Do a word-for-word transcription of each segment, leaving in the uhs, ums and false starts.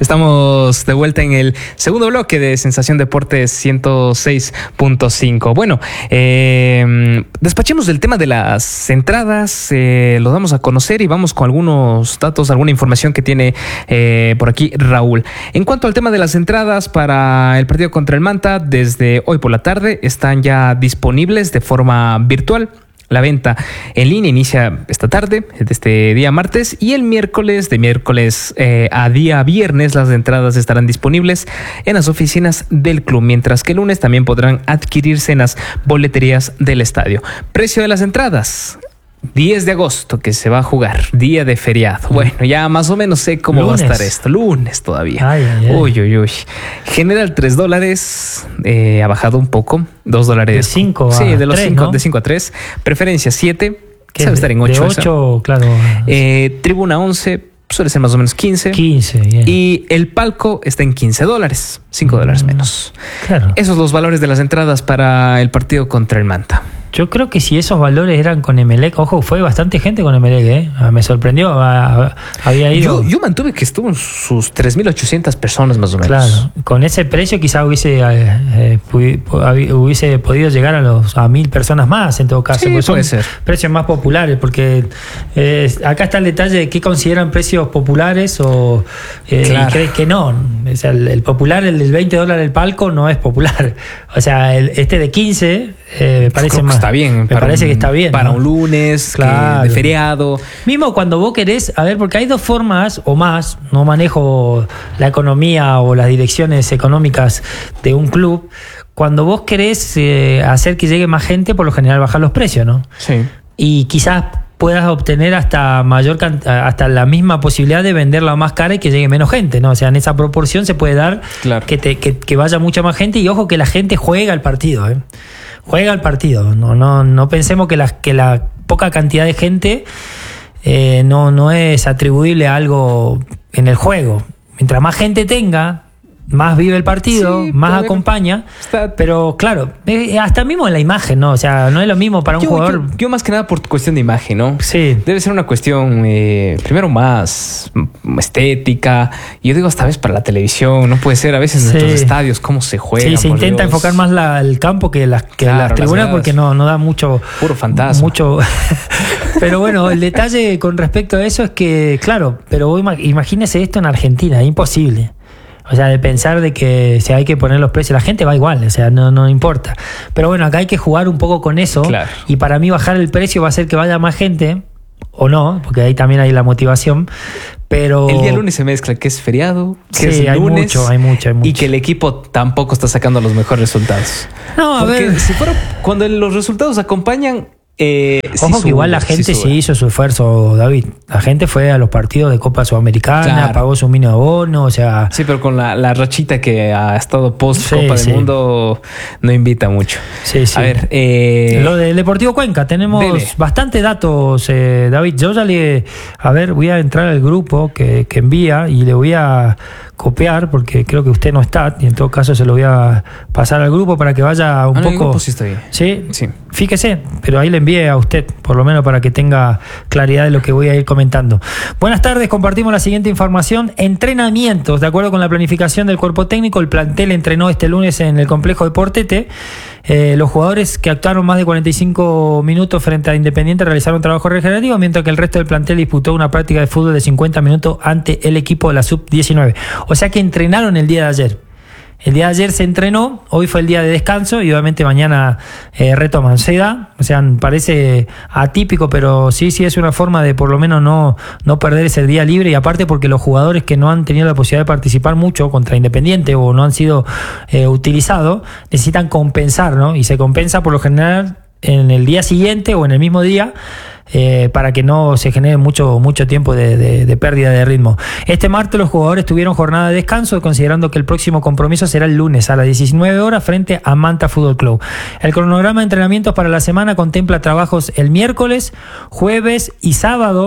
Estamos de vuelta en el segundo bloque de Sensación Deportes ciento seis punto cinco. Bueno, eh, despachemos del tema de las entradas, eh, lo damos a conocer y vamos con algunos datos, alguna información que tiene eh, por aquí Raúl. En cuanto al tema de las entradas para el partido contra el Manta, desde hoy por la tarde están ya disponibles de forma virtual. La venta en línea inicia esta tarde, de este día martes, y el miércoles, de miércoles eh, a día viernes, las entradas estarán disponibles en las oficinas del club, mientras que el lunes también podrán adquirirse en las boleterías del estadio. Precio de las entradas: diez de agosto, que se va a jugar, día de feriado. Bueno, ya más o menos sé cómo lunes. va a estar esto. Lunes todavía. Ay, ay, ay. Uy, uy, uy. General tres dólares, eh, ha bajado un poco, dos dólares. De cinco a Sí, de los tres, cinco, ¿no? de cinco a tres. Preferencia siete, que sabe de, estar en ocho. De ocho, claro. Eh, tribuna once, suele ser más o menos quince. quince, yeah. Y el palco está en quince dólares, cinco dólares menos. Claro. Esos son los valores de las entradas para el partido contra el Manta. Yo creo que si esos valores eran con Emelec, ojo, fue bastante gente con Emelec, ¿eh? Me sorprendió, había ido... Yo, yo mantuve que estuvo en sus tres mil ochocientas personas más o menos. Claro, con ese precio quizá hubiese, eh, hubiese podido llegar a los a mil personas más en todo caso. Sí, pues puede son ser. Precios más populares, porque eh, acá está el detalle de qué consideran precios populares o eh, claro. y crees que no. O sea, el, el popular, el del veinte dólares el palco, no es popular. O sea, el, este de quince eh, me parece más... Está bien, me parece un, que está bien. Para ¿no? un lunes, claro. que, de feriado. Mismo cuando vos querés, a ver, porque hay dos formas o más, no manejo la economía o las direcciones económicas de un club. Cuando vos querés eh, hacer que llegue más gente, por lo general bajar los precios, ¿no? Sí. Y quizás puedas obtener hasta mayor hasta la misma posibilidad de venderla más cara y que llegue menos gente, ¿no? O sea, en esa proporción se puede dar claro. que, te, que, que vaya mucha más gente, y ojo que la gente juega el partido, ¿eh? Juega el partido. No, no, no pensemos que la, que la poca cantidad de gente eh, no, no es atribuible a algo en el juego. Mientras más gente tenga, más vive el partido, sí, más acompaña. Está... Pero claro, eh, hasta mismo en la imagen, ¿no? O sea, no es lo mismo para un yo, jugador. Yo, yo más que nada por cuestión de imagen, ¿no? Sí. Debe ser una cuestión, eh, primero, más estética. Yo digo, hasta vez para la televisión, no puede ser a veces en sí. nuestros estadios cómo se juega. Sí, se intenta Dios. enfocar más la, el campo que las, que claro, las tribunas, las porque no, no da mucho. Puro fantasma. Mucho. Pero bueno, el detalle con respecto a eso es que, claro, pero imagínese esto en Argentina, es imposible. O sea, de pensar de que si hay que poner los precios, la gente va igual, o sea, no, no importa. Pero bueno, acá hay que jugar un poco con eso. Claro. Y para mí bajar el precio va a hacer que vaya más gente, o no, porque ahí también hay la motivación. Pero el día lunes se mezcla que es feriado, que sí, es hay lunes, mucho, hay mucho, hay mucho. Y que el equipo tampoco está sacando los mejores resultados. No, a porque ver. Si fuera, cuando los resultados acompañan... Eh, Ojo sí que sube, igual la gente sí, sí hizo su esfuerzo, David. La gente fue a los partidos de Copa Sudamericana, claro. pagó su mínimo abono, o sea... Sí, pero con la, la rachita que ha estado post sí, Copa sí. del Mundo no invita mucho. Sí, sí. A ver, eh... lo del Deportivo Cuenca, tenemos Dele. bastantes datos, eh, David. Yo ya le... A ver, voy a entrar al grupo que, que envía y le voy a copiar, porque creo que usted no está, y en todo caso se lo voy a pasar al grupo para que vaya un ah, no, poco... el grupo sí está bien. ¿Sí? Sí. Fíjese, pero ahí le envié a usted, por lo menos para que tenga claridad de lo que voy a ir comentando. Buenas tardes, compartimos la siguiente información. Entrenamientos, de acuerdo con la planificación del cuerpo técnico, el plantel entrenó este lunes en el complejo de Portete. Eh, los jugadores que actuaron más de cuarenta y cinco minutos frente a Independiente realizaron trabajo regenerativo, mientras que el resto del plantel disputó una práctica de fútbol de cincuenta minutos ante el equipo de la sub diecinueve. O sea que entrenaron el día de ayer. El día de ayer se entrenó, hoy fue el día de descanso y obviamente mañana eh, retoman. Se da, o sea, parece atípico, pero sí, sí es una forma de por lo menos no, no perder ese día libre, y aparte porque los jugadores que no han tenido la posibilidad de participar mucho contra Independiente o no han sido eh, utilizados, necesitan compensar, ¿no? Y se compensa por lo general en el día siguiente o en el mismo día, Eh, para que no se genere mucho, mucho tiempo de, de, de pérdida de ritmo. Este martes los jugadores tuvieron jornada de descanso, considerando que el próximo compromiso será el lunes a las diecinueve horas frente a Manta Fútbol Club. El cronograma de entrenamientos para la semana contempla trabajos el miércoles, jueves y sábados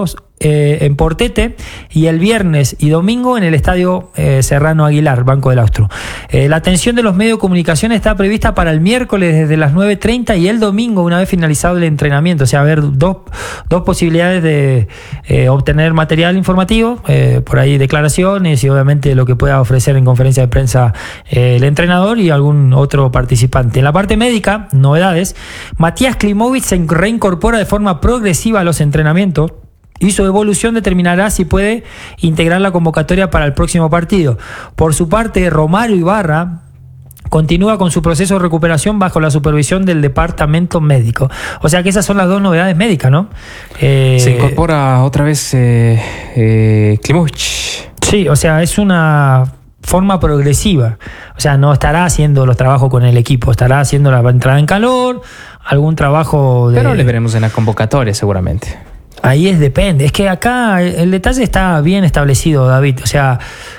eh, en Portete y el viernes y domingo en el Estadio eh, Serrano Aguilar, Banco del Austro. Eh, la atención de los medios de comunicación está prevista para el miércoles desde las nueve treinta y el domingo una vez finalizado el entrenamiento. O sea, haber dos, dos posibilidades de eh, obtener material informativo, eh, por ahí declaraciones y obviamente lo que pueda ofrecer en conferencia de prensa eh, el entrenador y algún otro participante. En la parte médica, novedades, Matías Klimovic se reincorpora de forma progresiva a los entrenamientos y su evolución determinará si puede integrar la convocatoria para el próximo partido. Por su parte, Romario Ibarra continúa con su proceso de recuperación bajo la supervisión del departamento médico. O sea que esas son las dos novedades médicas, ¿no? Eh, Se incorpora otra vez eh, eh, Klimovic. Sí, o sea, es una forma progresiva. O sea, no estará haciendo los trabajos con el equipo, estará haciendo la entrada en calor, algún trabajo de... Pero le veremos en la convocatoria seguramente. Ahí es depende. Es que acá el, el detalle está bien establecido, David. O sea,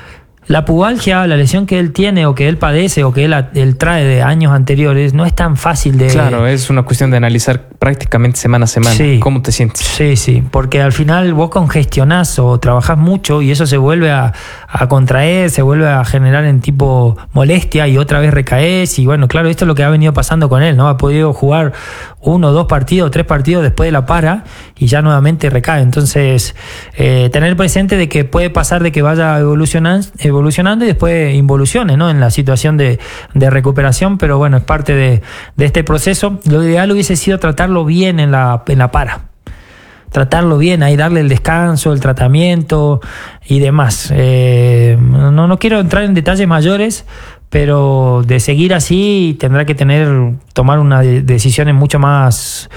la pubalgia, la lesión que él tiene o que él padece o que él, él trae de años anteriores, no es tan fácil de... Claro, es una cuestión de analizar prácticamente semana a semana. Sí. ¿Cómo te sientes? Sí, sí, porque al final vos congestionás o trabajás mucho y eso se vuelve a, a contraer, se vuelve a generar en tipo molestia y otra vez recaes. Y bueno, claro, esto es lo que ha venido pasando con él, ¿no? Ha podido jugar uno, dos partidos, tres partidos después de la para y ya nuevamente recae. Entonces, eh, tener presente de que puede pasar de que vaya evolucionando, evolucionando y después involucione, ¿no? En la situación de, de recuperación, pero bueno, es parte de, de este proceso. Lo ideal hubiese sido tratarlo bien en la, en la para. Tratarlo bien, ahí darle el descanso, el tratamiento y demás. Eh, no, no quiero entrar en detalles mayores, pero de seguir así tendrá que tener tomar unas decisiones mucho más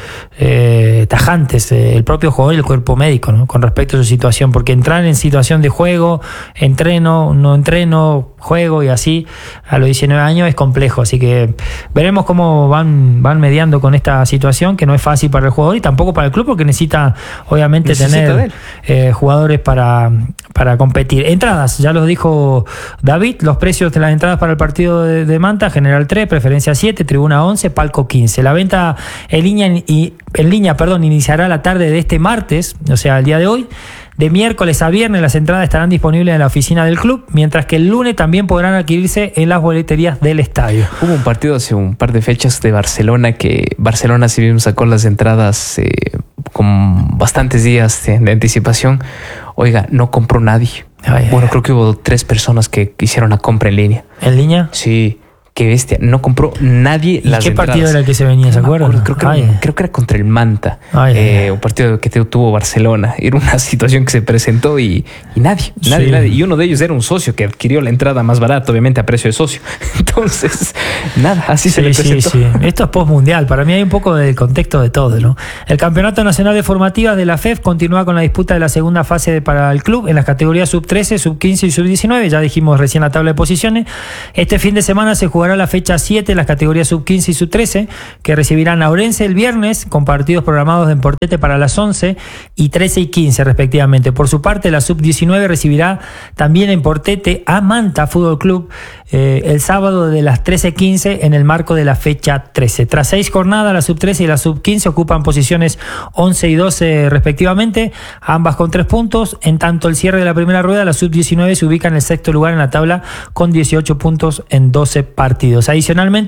eh, tajantes eh, el propio jugador y el cuerpo médico, ¿no? Con respecto a su situación, porque entrar en situación de juego, entreno, no entreno, juego y así a los diecinueve años es complejo, así que veremos cómo van, van mediando con esta situación que no es fácil para el jugador y tampoco para el club porque necesita obviamente necesita tener eh, jugadores para, para competir. Entradas, ya los dijo David, los precios de las entradas para el partido de, de Manta, General tres, Preferencia siete, Tribuna once, Palco quince. La venta en línea, y, en línea perdón, iniciará la tarde de este martes, o sea, el día de hoy. De miércoles a viernes las entradas estarán disponibles en la oficina del club, mientras que el lunes también podrán adquirirse en las boleterías del estadio. Hubo un partido hace un par de fechas de Barcelona que Barcelona si bien sacó las entradas eh, con bastantes días de, de anticipación. Oiga, no compró nadie. Ay, bueno, ay, creo que hubo tres personas que hicieron la compra en línea. ¿En línea? Sí. Qué bestia, no compró nadie ¿Y las qué entradas. Partido era el que se venía, se acuerdan? Creo que, era, creo que era contra el Manta, ay, eh, ay. un partido que tuvo Barcelona. Era una situación que se presentó y, y nadie, nadie, sí. nadie. Y uno de ellos era un socio que adquirió la entrada más barata, obviamente a precio de socio. Entonces, nada, así sí, se le presentó. Sí, sí. Esto es postmundial. Para mí hay un poco del contexto de todo, ¿no? El Campeonato Nacional de Formativas de la F E F continúa con la disputa de la segunda fase de, para el club en las categorías sub trece, sub quince y sub diecinueve. Ya dijimos recién la tabla de posiciones. Este fin de semana se jugará la fecha siete, las categorías sub quince y sub trece, que recibirán a Orense el viernes con partidos programados en Portete para las once y trece y quince respectivamente. Por su parte, la sub diecinueve recibirá también en Portete a Manta Fútbol Club eh, el sábado de las trece quince en el marco de la fecha trece. Tras seis jornadas, la sub trece y la sub quince ocupan posiciones once y doce respectivamente, ambas con tres puntos. En tanto, el cierre de la primera rueda, la sub diecinueve se ubica en el sexto lugar en la tabla con dieciocho puntos en doce partidos. Adicionalmente,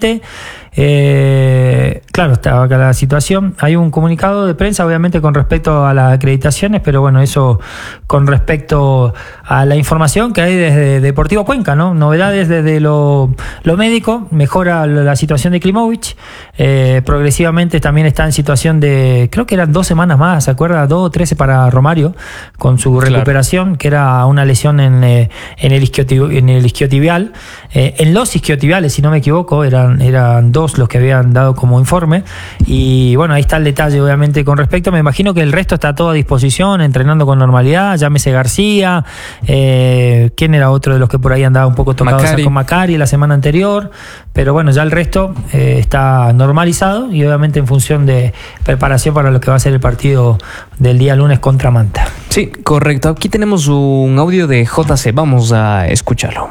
Eh, claro, está acá la situación. Hay un comunicado de prensa, obviamente, con respecto a las acreditaciones, pero bueno, eso con respecto a la información que hay desde Deportivo Cuenca, ¿no? Novedades desde lo, lo médico, mejora la situación de Klimovic, eh, progresivamente también está en situación de, creo que eran dos semanas más, ¿se acuerda? Dos o trece para Romario, con su recuperación, claro, que era una lesión en, eh, en el isquiotibial, en el isquiotibial, eh, en los isquiotibiales, si no me equivoco, eran, eran dos los que habían dado como informe, y bueno, ahí está el detalle obviamente con respecto. Me imagino que el resto está todo a disposición, entrenando con normalidad, llámese García, eh, ¿quién era otro de los que por ahí andaba un poco tocado? Macari. Con Macari la semana anterior, pero bueno, ya el resto eh, está normalizado y obviamente en función de preparación para lo que va a ser el partido del día lunes contra Manta. Sí, correcto. Aquí tenemos un audio de J C, vamos a escucharlo.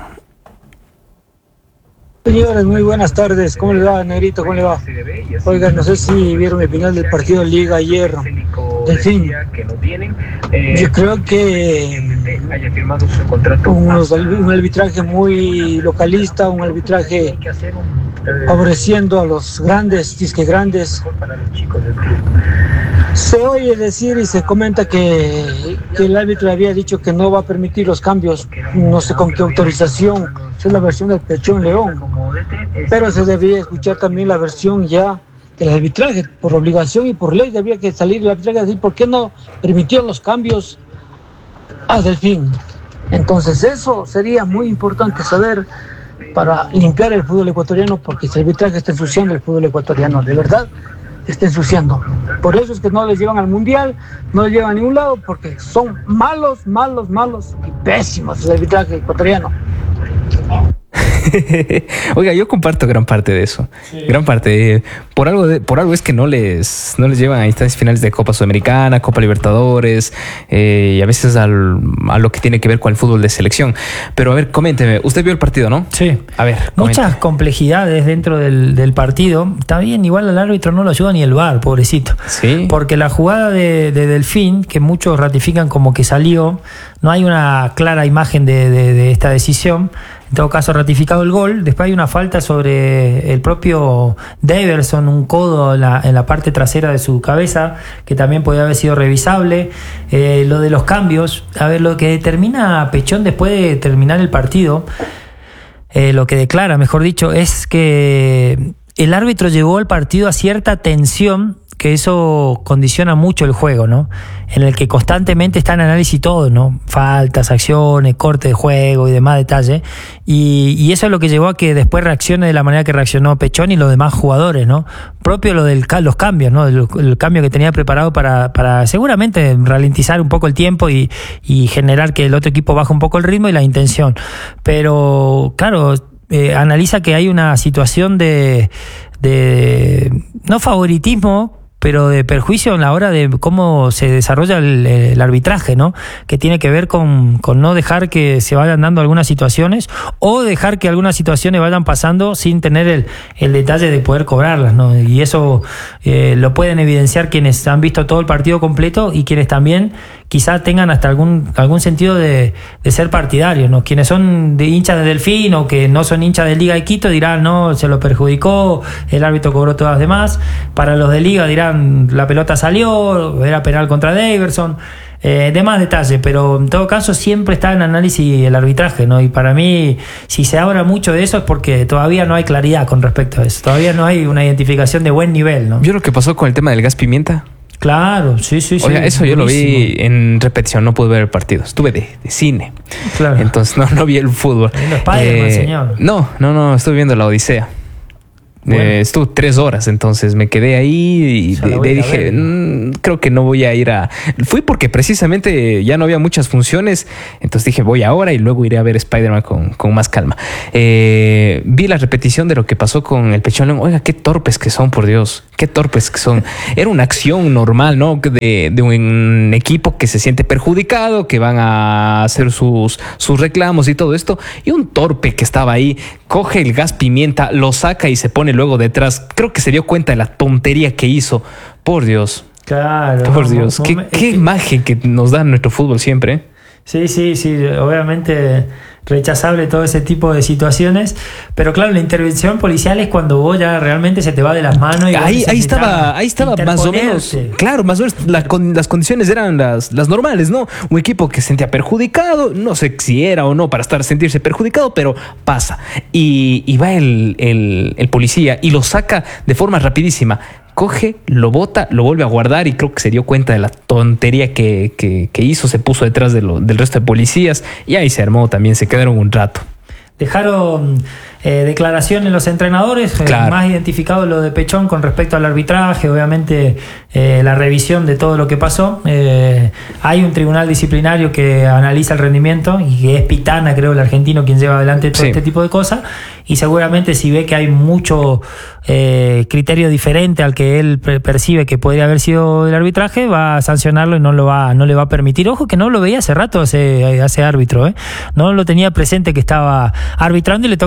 Señores, muy buenas tardes. ¿Cómo le va, Negrito? ¿Cómo le va? Oigan, no sé si vieron el final del partido de Liga ayer Delfín. Yo creo que unos, un arbitraje muy localista, un arbitraje favoreciendo a los grandes, disque grandes. Se oye decir y se comenta que, que el árbitro había dicho que no va a permitir los cambios, no sé con qué autorización. Esa es la versión del Pechón León, pero se debía escuchar también la versión ya del arbitraje. Por obligación y por ley debía que salir el arbitraje a decir por qué no permitió los cambios a Delfín. Entonces eso sería muy importante saber para limpiar el fútbol ecuatoriano, porque ese arbitraje está ensuciando el fútbol ecuatoriano, de verdad está ensuciando. Por eso es que no les llevan al mundial, no les llevan a ningún lado, porque son malos, malos, malos y pésimos el arbitraje ecuatoriano. Oiga, yo comparto gran parte de eso. Sí. Gran parte. Por algo, de, por algo es que no les, no les llevan a instancias finales de Copa Sudamericana, Copa Libertadores, eh, y a veces al, a lo que tiene que ver con el fútbol de selección. Pero a ver, coménteme. Usted vio el partido, ¿no? Sí. A ver, coménteme. Muchas complejidades dentro del, del partido. Está bien, igual al árbitro no lo ayuda ni el V A R, pobrecito. Sí. Porque la jugada de, de Delfín, que muchos ratifican como que salió, no hay una clara imagen de, de, de esta decisión. En todo caso, ratificado el gol. Después hay una falta sobre el propio Daverson, un codo en la, en la parte trasera de su cabeza, que también podría haber sido revisable. Eh, lo de los cambios, a ver, lo que determina Pechón después de terminar el partido, eh, lo que declara, mejor dicho, es que el árbitro llevó el partido a cierta tensión, que eso condiciona mucho el juego, ¿no? En el que constantemente está en análisis todo, ¿no? Faltas, acciones, corte de juego y demás detalles. Y, y eso es lo que llevó a que después reaccione de la manera que reaccionó Pechón y los demás jugadores, ¿no? Propio lo de los cambios, ¿no? El, el cambio que tenía preparado para, para seguramente ralentizar un poco el tiempo y, y generar que el otro equipo baje un poco el ritmo y la intención. Pero, claro, eh, analiza que hay una situación de, de no favoritismo, pero de perjuicio en la hora de cómo se desarrolla el, el arbitraje, ¿no? Que tiene que ver con, con no dejar que se vayan dando algunas situaciones o dejar que algunas situaciones vayan pasando sin tener el, el detalle de poder cobrarlas, ¿no? Y eso eh, lo pueden evidenciar quienes han visto todo el partido completo y quienes también quizás tengan hasta algún algún sentido de, de ser partidarios, ¿no? Quienes son de hinchas de Delfín o que no son hinchas de Liga de Quito dirán, no, se lo perjudicó, el árbitro cobró todas las demás. Para los de Liga dirán, la pelota salió, era penal contra Daverson, eh, demás detalles, pero en todo caso siempre está en análisis el arbitraje, ¿no? Y para mí, si se habla mucho de eso es porque todavía no hay claridad con respecto a eso, todavía no hay una identificación de buen nivel, ¿no? ¿Vio lo que pasó con el tema del gas pimienta? Claro, sí, sí, sí. Oiga, eso yo buenísimo. Lo vi en repetición, no pude ver el partido. Estuve de, de cine. Claro. Entonces no, no vi el fútbol. Viendo Spider-Man, eh, señor. No, no, no, estuve viendo la Odisea. Bueno. Eh, estuve tres horas, entonces me quedé ahí y de, de dije, mmm, creo que no voy a ir a... Fui porque precisamente ya no había muchas funciones, entonces dije, voy ahora y luego iré a ver Spider-Man con, con más calma. Eh, vi la repetición de lo que pasó con el Pechón León. Oiga, qué torpes que son, por Dios, qué torpes que son. Era una acción normal, ¿no? De, de un equipo que se siente perjudicado, que van a hacer sus, sus reclamos y todo esto, y un torpe que estaba ahí, coge el gas pimienta, lo saca y se pone luego detrás. Creo que se dio cuenta de la tontería que hizo. Por Dios. Claro. Por no, Dios. No, qué no, qué que... imagen que nos da nuestro fútbol siempre, ¿eh? Sí, sí, sí. Obviamente rechazable todo ese tipo de situaciones. Pero claro, la intervención policial es cuando vos ya realmente se te va de las manos. Y ahí, ahí estaba, ahí estaba más o menos. Claro, más o menos la, con, las condiciones eran las, las normales, ¿no? Un equipo que se sentía perjudicado, no sé si era o no para estar sentirse perjudicado, pero pasa. Y, y va el, el, el policía y lo saca de forma rapidísima. Coge, lo bota, lo vuelve a guardar y creo que se dio cuenta de la tontería que, que, que hizo, se puso detrás de lo, del resto de policías y ahí se armó también, se quedaron un rato. Dejaron eh, declaraciones los entrenadores, claro. eh, más identificado lo de Pechón con respecto al arbitraje, obviamente eh, la revisión de todo lo que pasó. Eh, hay un tribunal disciplinario que analiza el rendimiento y que es Pitana, creo, el argentino quien lleva adelante todo sí. este tipo de cosas. Y seguramente si ve que hay mucho eh, criterio diferente al que él percibe que podría haber sido el arbitraje, va a sancionarlo y no lo va, no le va a permitir. Ojo que no lo veía hace rato ese, ese árbitro, ¿eh? No lo tenía presente que estaba arbitrando y le toca ayer un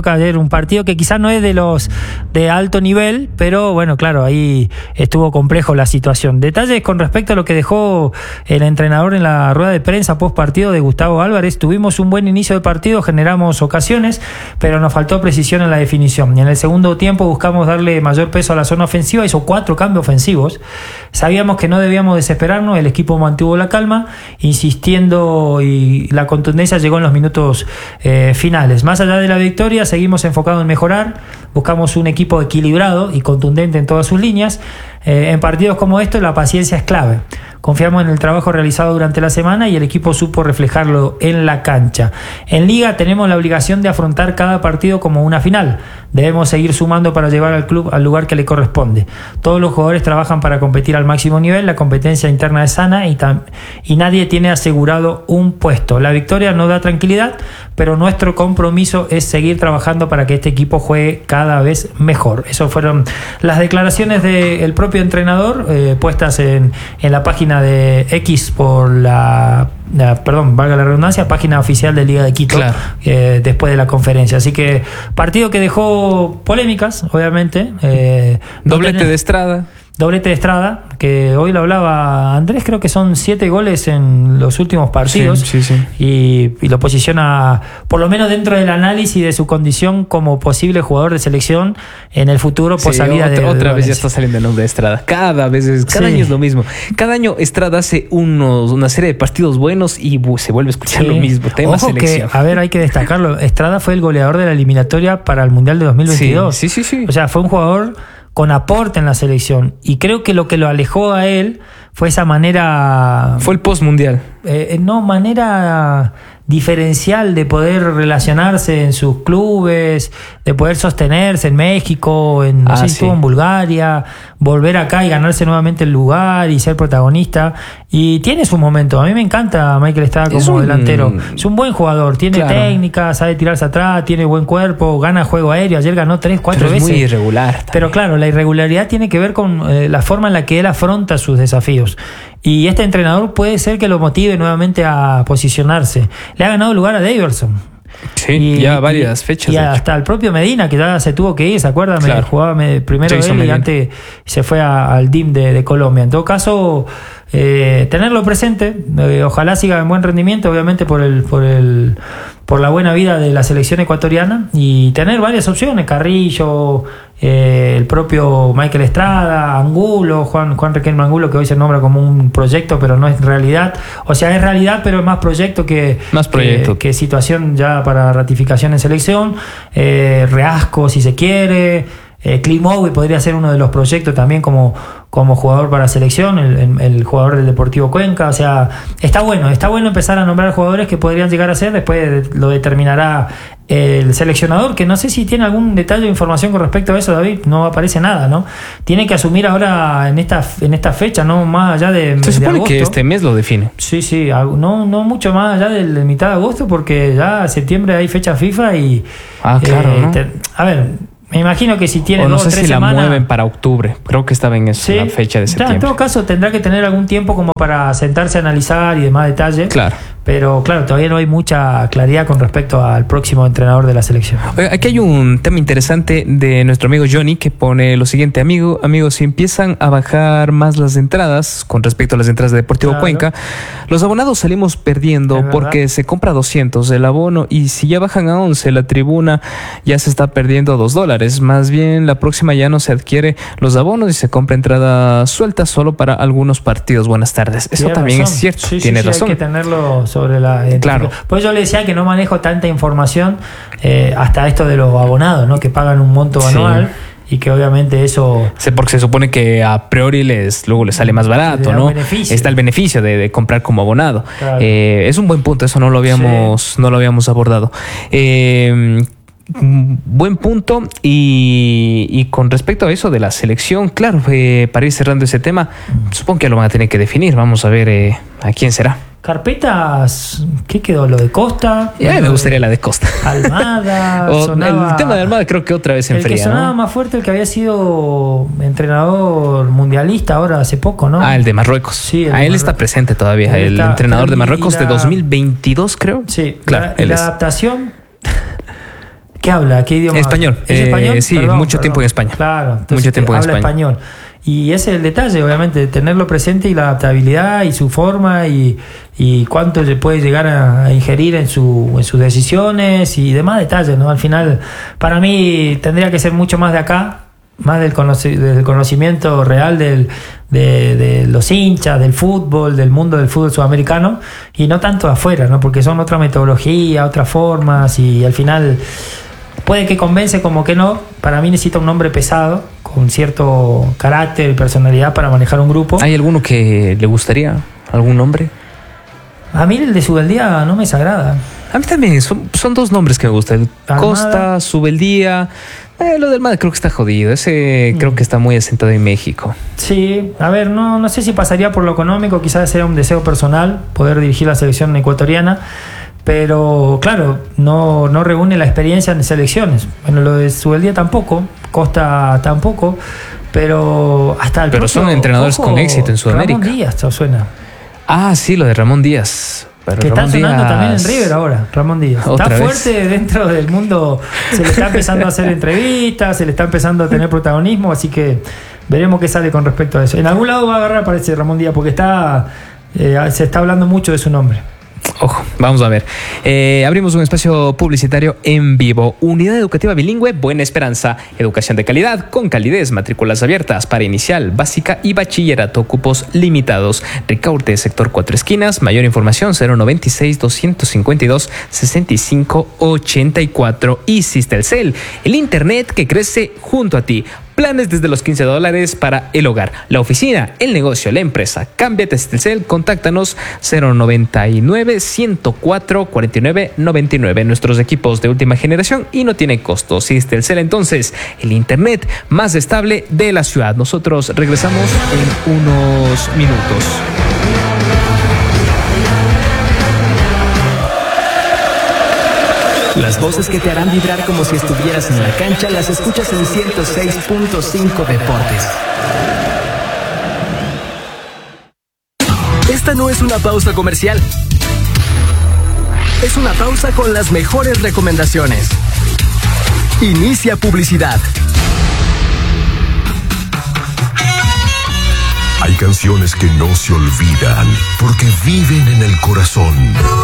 un partido que quizás no es de los de alto nivel, pero bueno, claro, ahí estuvo complejo la situación. Detalles con respecto a lo que dejó el entrenador en la rueda de prensa post partido de Gustavo Álvarez. Tuvimos un buen inicio de partido, generamos ocasiones, pero nos faltó precisión en la definición. Y en el segundo tiempo buscamos darle mayor peso a la zona ofensiva, hizo cuatro cambios ofensivos. Sabíamos que no debíamos desesperarnos, el equipo mantuvo la calma, insistiendo, y la contundencia llegó en los minutos eh, finales. Más allá de la victoria, seguimos enfocados en mejorar, buscamos un equipo equilibrado y contundente en todas sus líneas. Eh, en partidos como estos la paciencia es clave. Confiamos en el trabajo realizado durante la semana y el equipo supo reflejarlo en la cancha. En Liga tenemos la obligación de afrontar cada partido como una final. Debemos seguir sumando para llevar al club al lugar que le corresponde. Todos los jugadores trabajan para competir al máximo nivel, la competencia interna es sana y, tam- y nadie tiene asegurado un puesto. La victoria nos da tranquilidad, pero nuestro compromiso es seguir trabajando para que este equipo juegue cada vez mejor. Esas fueron las declaraciones del propio entrenador, eh, puestas en, en la página de X por la, la, perdón, valga la redundancia, página oficial de Liga de Quito, claro. eh, después de la conferencia. Así que partido que dejó polémicas, obviamente. Eh, Doblete tenés, de Estrada. Doblete de Estrada, que hoy lo hablaba Andrés, creo que son siete goles en los últimos partidos. Sí, sí, sí. Y, y lo posiciona, por lo menos dentro del análisis de su condición como posible jugador de selección en el futuro por sí, salida otra, de Otra de vez ya está saliendo el nombre de Estrada. Cada vez, es, cada sí. año es lo mismo. Cada año Estrada hace unos, una serie de partidos buenos y uh, se vuelve a escuchar sí. lo mismo. Tema Ojo selección. Que, a ver, hay que destacarlo. Estrada fue el goleador de la eliminatoria para el Mundial de dos mil veintidós. Sí, sí, sí, sí. O sea, fue un jugador con aporte en la selección, y creo que lo que lo alejó a él fue esa manera... Fue el post-mundial. Eh, no, manera diferencial de poder relacionarse en sus clubes, de poder sostenerse en México, en, no ah, sé si sí. estuvo en Bulgaria, volver acá y ganarse nuevamente el lugar y ser protagonista. Y tiene su momento. A mí me encanta Michael Estrada como es un, delantero. Es un buen jugador, tiene claro. técnica, sabe tirarse atrás, tiene buen cuerpo, gana juego aéreo. Ayer ganó tres, cuatro Pero veces. Es muy irregular. También. Pero claro, la irregularidad tiene que ver con eh, la forma en la que él afronta sus desafíos. Y este entrenador puede ser que lo motive nuevamente a posicionarse. Le ha ganado lugar a Daverson. Sí, y, ya varias y, fechas. Y hasta el propio Medina, que ya se tuvo que ir, ¿se acuerdan? Claro. Jugaba primero Jason él Medina. Y antes se fue a, al D I M de, de Colombia. En todo caso, eh, tenerlo presente, eh, ojalá siga en buen rendimiento, obviamente por el, por el, por la buena vida de la selección ecuatoriana, y tener varias opciones, Carrillo, eh, el propio Michael Estrada, Angulo, Juan, Juan Riquelme Angulo, que hoy se nombra como un proyecto, pero no es realidad. O sea, es realidad, pero es más proyecto que, más proyecto. que, que situación ya para ratificación en selección. Eh, Reasco, si se quiere. Eh, Klimovi podría ser uno de los proyectos también como, como jugador para selección, el, el, el jugador del Deportivo Cuenca. O sea, está bueno, está bueno empezar a nombrar jugadores que podrían llegar a ser, después lo determinará el seleccionador, que no sé si tiene algún detalle o información con respecto a eso, David. No aparece nada, ¿no? Tiene que asumir ahora en esta, en esta fecha, no más allá de, Se de supone agosto. Que este mes lo define. Sí, sí, no, no mucho más allá de, de mitad de agosto, porque ya en septiembre hay fecha FIFA y... Ah, claro, eh, ¿no? te, a ver... Me imagino que si tiene o no dos o sé tres si semanas, la mueven para octubre. Creo que estaba en eso, sí, la fecha de septiembre. Ya, en todo caso tendrá que tener algún tiempo como para sentarse a analizar y demás detalles. Claro. Pero claro, todavía no hay mucha claridad con respecto al próximo entrenador de la selección. Aquí hay un tema interesante de nuestro amigo Johnny, que pone lo siguiente: amigo, amigos, si empiezan a bajar más las entradas con respecto a las entradas de Deportivo claro. Cuenca, los abonados salimos perdiendo porque se compra doscientos el abono, y si ya bajan a once, la tribuna ya se está perdiendo dos dólares. Más bien, la próxima ya no se adquiere los abonos y se compra entrada suelta solo para algunos partidos. Buenas tardes. Eso tiene también razón. es cierto. Sí, tiene sí, sí, razón. Hay que tenerlo sobre la... Claro. Pues yo le decía que no manejo tanta información eh, hasta esto de los abonados, ¿no? Que pagan un monto sí. anual. Y que obviamente eso... Sí, porque se supone que a priori les luego les sale más barato, ¿no? Beneficio. Está el beneficio de, de comprar como abonado. Claro. Eh, es un buen punto, eso no lo habíamos, sí. no lo habíamos abordado. Eh, buen punto. Y, y con respecto a eso de la selección, claro, eh, para ir cerrando ese tema, supongo que lo van a tener que definir. Vamos a ver eh, a quién será. Carpetas, ¿qué quedó? ¿Lo de Costa? Ya me gustaría la de Costa. Almada. o sonaba, el tema de Almada creo que otra vez se enfría. El que sonaba ¿no? más fuerte, el que había sido entrenador mundialista ahora hace poco, ¿no? Ah, el de Marruecos. Sí, ah, él Marruecos. Está presente todavía, él el está, entrenador de Marruecos la, de dos mil veintidós, creo. Sí, claro. La, la adaptación ¿Qué habla? ¿Qué idioma? Español. ¿Es eh, español? Sí, Perdón, mucho perdón. tiempo en España. Claro, entonces mucho tiempo en habla España. español. Y ese es el detalle, obviamente, tenerlo presente y la adaptabilidad y su forma y, y cuánto se puede llegar a, a ingerir en, su, en sus decisiones y demás detalles, ¿no? Al final, para mí, tendría que ser mucho más de acá, más del, conoci- del conocimiento real del, de, de los hinchas, del fútbol, del mundo del fútbol sudamericano, y no tanto de afuera, ¿no? Porque son otra metodología, otras formas, y al final puede que convence como que no. Para mí necesita un hombre pesado, con cierto carácter y personalidad para manejar un grupo. ¿Hay alguno que le gustaría? ¿Algún nombre? A mí el de Subeldía no me desagrada. A mí también, son, son dos nombres que me gustan. Almada. Costa, Subeldía. Eh, lo del Almada creo que está jodido. Ese mm. creo que está muy asentado en México. Sí, a ver, no, no sé si pasaría por lo económico, quizás sea un deseo personal poder dirigir la selección ecuatoriana, pero claro, no, no reúne la experiencia en selecciones. Bueno, lo de Subeldía tampoco, Costa tampoco, pero hasta el Pero propio, son entrenadores ojo, con éxito en Sudamérica. Ramón Díaz, ¿te suena? Ah, sí, lo de Ramón Díaz. Pero que Ramón está sonando Díaz... también en River ahora, Ramón Díaz. Otra Está vez. fuerte dentro del mundo, se le está empezando a hacer entrevistas, se le está empezando a tener protagonismo, así que veremos qué sale con respecto a eso. En algún lado va a agarrar, parece, Ramón Díaz, porque está eh, se está hablando mucho de su nombre. Ojo, vamos a ver. Eh, abrimos un espacio publicitario en vivo. Unidad Educativa Bilingüe Buena Esperanza. Educación de calidad con calidez. Matrículas abiertas para inicial, básica y bachillerato. Cupos limitados. Ricaurte, sector Cuatro Esquinas. Mayor información cero noventa y seis, doscientos cincuenta y dos, sesenta y cinco ochenta y cuatro. Y Sistelcel, el internet que crece junto a ti. Planes desde los quince dólares para el hogar, la oficina, el negocio, la empresa. Cámbiate a Sistelcel, contáctanos cero noventa y nueve, ciento cuatro, cuarenta y nueve noventa y nueve. Nuestros equipos de última generación y no tiene costo. Sistelcel, entonces, el internet más estable de la ciudad. Nosotros regresamos en unos minutos. Las voces que te harán vibrar como si estuvieras en la cancha las escuchas en ciento seis punto cinco Deportes. Esta no es una pausa comercial. Es una pausa con las mejores recomendaciones. Inicia publicidad. Hay canciones que no se olvidan porque viven en el corazón.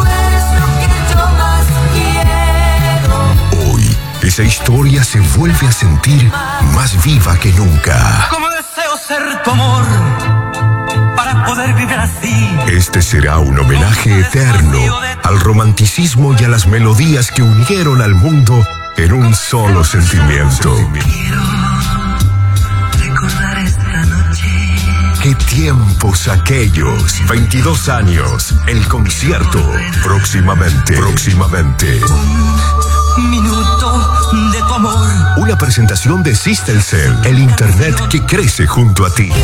Esa historia se vuelve a sentir más viva que nunca. Como deseo ser tu amor para poder vivir así. Este será un homenaje eterno al romanticismo y a las melodías que unieron al mundo en un solo sentimiento. Quiero recordar esta noche. ¡Qué tiempos aquellos! veintidós años, el concierto. Próximamente, próximamente. Un minuto de tu amor. Una presentación de Sistelcel, el internet que crece junto a ti.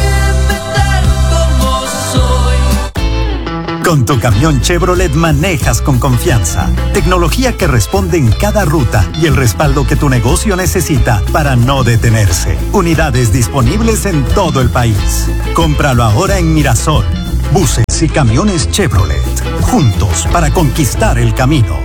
Con tu camión Chevrolet manejas con confianza. Tecnología que responde en cada ruta y el respaldo que tu negocio necesita para no detenerse. Unidades disponibles en todo el país. Cómpralo ahora en Mirasol. Buses y camiones Chevrolet. Juntos para conquistar el camino.